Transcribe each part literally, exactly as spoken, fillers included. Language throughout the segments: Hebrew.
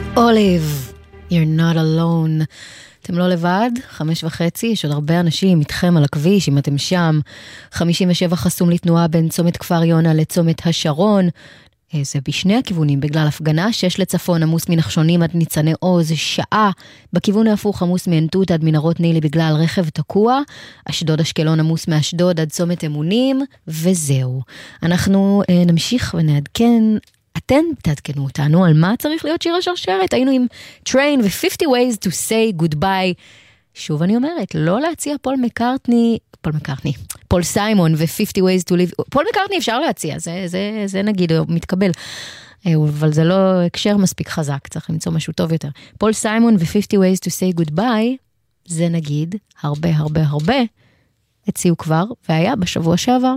אוליב, you're not alone. אתם לא לבד, חמש וחצי, יש עוד הרבה אנשים איתכם על הכביש, אם אתם שם. חמישים ושבע חסום לתנועה בין צומת כפר יונה לצומת השרון. זה בשני הכיוונים, בגלל הפגנה, שש לצפון, עמוס מנחשונים עד ניצני עוז, שעה. בכיוון ההפוך עמוס מענתות עד מנהרות נילי בגלל רכב תקוע. אשדוד אשקלון עמוס מאשדוד עד צומת אמונים, וזהו. אנחנו אה, נמשיך ונעדכן, אתן תעדכנו אותנו על מה צריך להיות שיר השרשרת. היינו עם Train ו-fifty ways to say goodbye. שוב אני אומרת, לא להציע פול מקארטני, פול מקארטני, פול סיימון ו-fifty ways to live, פול מקארטני אפשר להציע, זה, זה, זה נגיד, מתקבל, אבל זה לא הקשר מספיק חזק, צריך למצוא משהו טוב יותר. פול סיימון ו-fifty ways to say goodbye, זה נגיד, הרבה הרבה הרבה, הציעו כבר, והיה בשבוע שעבר.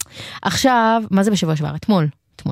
עכשיו, מה זה בשבוע שעבר? אתמול. אתמול.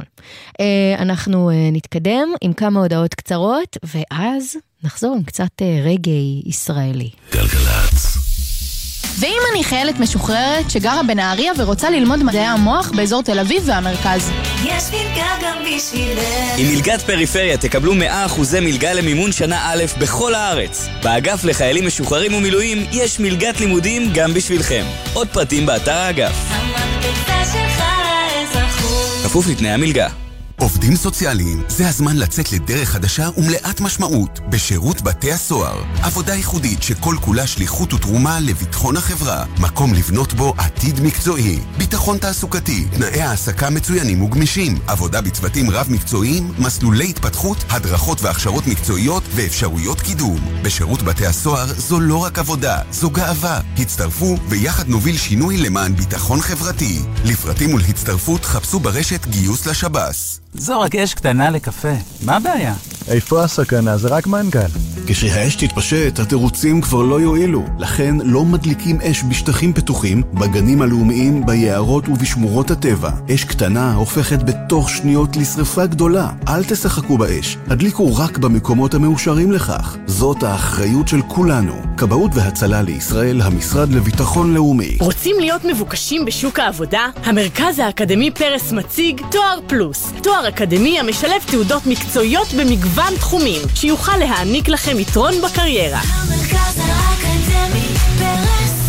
אנחנו נתקדם עם כמה הודעות קצרות, ואז נחזור עם קצת רגעי ישראלי. גלגלץ. ואם אני חיילת משוחררת שגרה בנהריה ורוצה ללמוד מדעי המוח באזור תל אביב והמרכז? יש מלגה גם בשבילך. עם מלגת פריפריה תקבלו מאה אחוזי מלגה למימון שנה א' בכל הארץ. באגף לחיילים משוחררים ומילואים יש מלגת לימודים גם בשבילכם. עוד פרטים באתר האגף. המקפצה שלך לאזרחות. כפוף לתנאי המלגה. עובדים סוציאליים, זה הזמן לצאת לדרך חדשה ומלאת משמעות בשירות בתי הסוהר. עבודה ייחודית שכל כולה שליחות ותרומה לביטחון החברה. מקום לבנות בו עתיד מקצועי. ביטחון תעסוקתי, תנאי העסקה מצוינים וגמישים. עבודה בצוותים רב מקצועיים, מסלולי התפתחות, הדרכות והכשרות מקצועיות ואפשרויות קידום. בשירות בתי הסוהר זו לא רק עבודה, זו גאווה. הצטרפו ויחד נוביל שינוי למען ביטחון חברתי. לפרטים ולהצטרפות חפשו ברשת גיוס לשב"ס. זו רק אש קטנה לקפה, מה הבעיה? איפה הסכנה? זה רק מנגל. כשהאש תתפשט, התירוצים כבר לא יועילו. לכן לא מדליקים אש בשטחים פתוחים, בגנים הלאומיים, ביערות ובשמורות הטבע. אש קטנה הופכת בתוך שניות לשריפה גדולה. אל תשחקו באש, הדליקו רק במקומות המאושרים לכך. זאת האחריות של כולנו. כבאות והצלה לישראל, המשרד לביטחון לאומי. רוצים להיות מבוקשים בשוק העבודה? המרכז האקדמי פרס מציג תואר פלוס. תואר אקדמי המשלב תעודות מקצועיות במגוון תחומים, שיוכל להעניק לכם יתרון בקריירה. המרכז האקדמי פרס,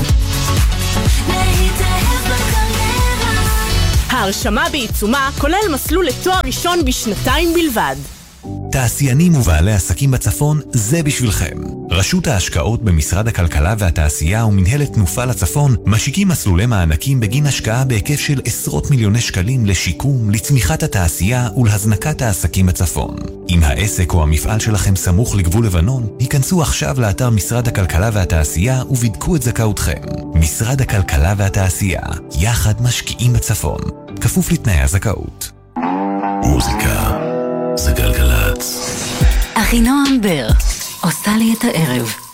להתאהב בקריירה. ההרשמה בעיצומה כולל מסלול לתואר ראשון בשנתיים בלבד. תעשיינים ובעלי עסקים בצפון, זה בשבילכם. רשות ההשקעות במשרד הכלכלה והתעשייה ומנהלת תנופה לצפון משיקים מסלולי מענקים בגין השקעה בהיקף של עשרות מיליוני שקלים לשיקום, לצמיחת התעשייה ולהזנקת העסקים בצפון. אם העסק או המפעל שלכם סמוך לגבול לבנון, היכנסו עכשיו לאתר משרד הכלכלה והתעשייה ובדקו את זכאותכם. משרד הכלכלה והתעשייה, יחד משקיעים בצפון. כפוף לתנאי הזכאות. מוזיקה זה גלגלץ. אחינועם בר עושה לי את הערב.